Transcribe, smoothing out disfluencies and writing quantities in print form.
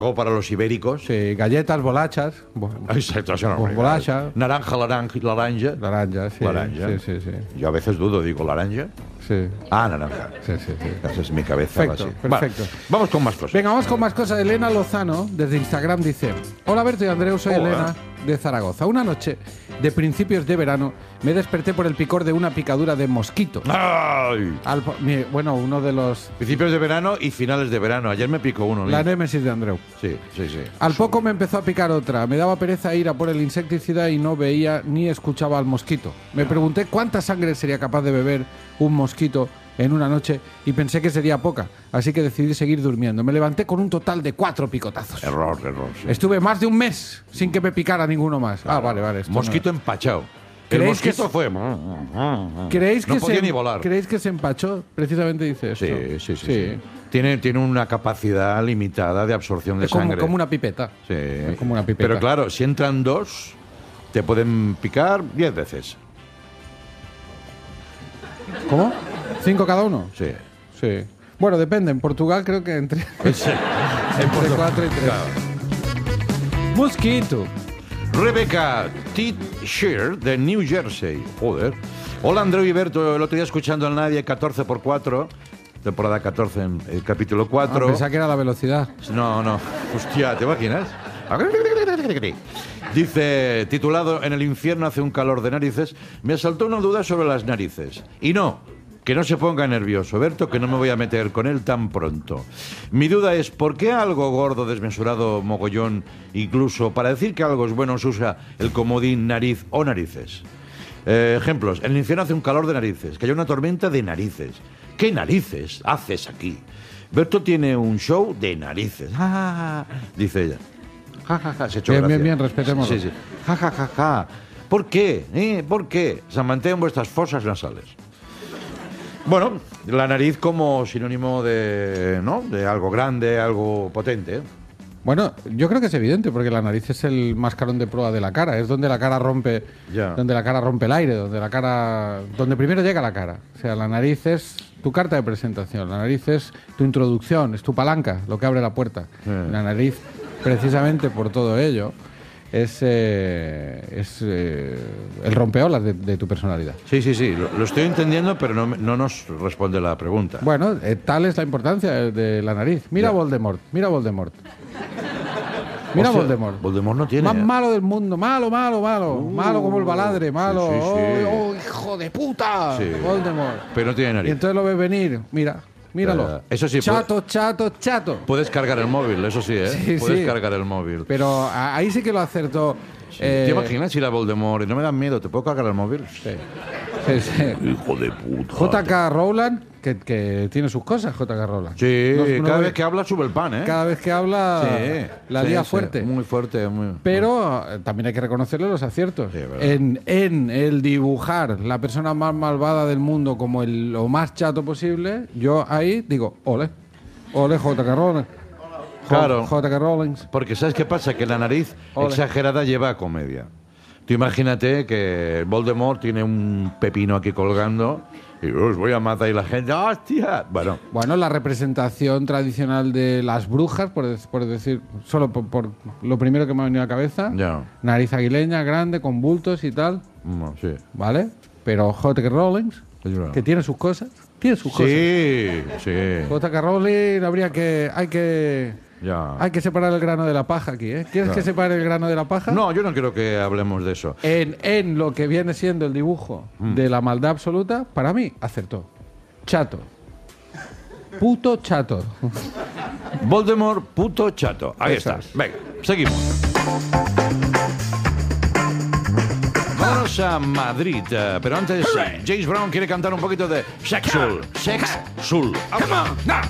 O para los ibéricos. Sí, galletas, bolachas. Exacto, eso no. Bolacha. Naranja, laranja. Laranja, sí. Laranja. Sí. Yo a veces dudo, digo, ¿laranja? Sí. Ah, naranja. Sí. Esa es mi cabeza. Perfecto, así. perfecto. Vale, vamos con más cosas. Venga, vamos con más cosas. Elena Lozano, desde Instagram, dice: Hola Berto y Andreu, soy Hola. Elena, de Zaragoza. Una noche de principios de verano me desperté por el picor de una picadura de mosquito. ¡Ay! Bueno, uno de los... Principios de verano y finales de verano. Ayer me picó uno. La ¿no? némesis de Andreu. Sí. Al poco me empezó a picar otra. Me daba pereza ir a por el insecticida y no veía ni escuchaba al mosquito. Me pregunté cuánta sangre sería capaz de beber un mosquito en una noche y pensé que sería poca, así que decidí seguir durmiendo. Me levanté con un total de 4 picotazos. Error. Sí. Estuve más de un mes sin que me picara ninguno más. Ah, vale. esto Mosquito no. empachado. El ¿Creéis que mosquito fue... ¿Creéis no que podía ni volar. ¿Creéis que se empachó? Precisamente dice esto. Sí. Tiene una capacidad limitada de absorción de Es como, sangre. como una pipeta. Sí. Es como una pipeta. Pero claro, si entran 2, te pueden picar 10 veces. ¿Cómo? ¿5 cada uno? Sí. Sí. Bueno, depende. En Portugal creo que entre 4 y 3. Claro. Mosquito. Rebecca Shear de New Jersey. Joder. Hola, Andreu y Berto. El otro día escuchando a Nadie 14x4, temporada 14, el capítulo 4. Pensaba que era la velocidad. No. Hostia, ¿te imaginas? Dice, titulado En el infierno hace un calor de narices, me asaltó una duda sobre las narices. Y no, que no se ponga nervioso, Berto, que no me voy a meter con él tan pronto. Mi duda es, ¿por qué algo gordo, desmesurado, mogollón, incluso para decir que algo es bueno se usa el comodín nariz o narices? Ejemplos, en el infierno hace un calor de narices, que haya una tormenta de narices. ¿Qué narices haces aquí? Berto tiene un show de narices. Dice ella. Se ha hecho gracia. Bien, respetémoslo. Sí. ¿Por qué? ¿Por qué? Se mantengan vuestras fosas nasales. Bueno, la nariz como sinónimo de, ¿no?, de algo grande, algo potente. Bueno, yo creo que es evidente, porque la nariz es el mascarón de proa de la cara. Es donde la cara rompe, donde la cara rompe el aire, donde primero llega la cara. O sea, la nariz es tu carta de presentación, la nariz es tu introducción, es tu palanca, lo que abre la puerta. La nariz, precisamente por todo ello, es el rompeolas de tu personalidad. Sí, lo estoy entendiendo, pero no nos responde la pregunta. Bueno, tal es la importancia de la nariz. Mira Voldemort. Mira Hostia, Voldemort. Voldemort no tiene. Más malo del mundo. Malo. Malo como el baladre. Malo. Sí. Oh, hijo de puta. Sí. Voldemort. Pero no tiene nariz. Y entonces lo ves venir. Míralo. Eso sí. Chato. Puedes cargar el móvil, eso sí, ¿eh? Sí, Puedes cargar el móvil. Pero ahí sí que lo acertó. Sí. ¿Te imaginas ir a Voldemort y no me dan miedo? ¿Te puedo cargar el móvil? Sí. Hijo de puta. J.K. Rowland, que tiene sus cosas, J.K. Rowland. Sí, cada vez que habla sube el pan, ¿eh? Cada vez que habla la lía fuerte. Muy fuerte. Pero también hay que reconocerle los aciertos. Sí, en el dibujar la persona más malvada del mundo como lo más chato posible, yo ahí digo, ole J.K. Rowling. Claro. J.K. Rowling. Porque ¿sabes qué pasa? Que la nariz exagerada lleva a comedia. Tú imagínate que Voldemort tiene un pepino aquí colgando y os voy a matar y la gente, ¡hostia! Bueno, la representación tradicional de las brujas, por decir, solo por lo primero que me ha venido a la cabeza, nariz aguileña, grande, con bultos y tal. Sí. ¿Vale? Pero J.K. Rowling, que tiene sus cosas. Sí. J.K. Rowling hay que separar el grano de la paja aquí, ¿eh? ¿Quieres que separe el grano de la paja? No, yo no quiero que hablemos de eso. En lo que viene siendo el dibujo de la maldad absoluta, para mí, acertó. Chato. Puto chato. Voldemort, puto chato. Ahí Eso está. es. Venga, seguimos. Vámonos a Madrid, pero antes James Brown quiere cantar un poquito de Sexul. Sexul. Come on, now.